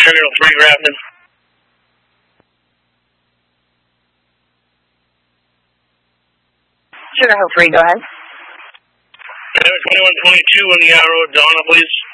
Terminal 3 Grafton. Sugar Hill 3, go ahead. 2122 on the road, Donna, please.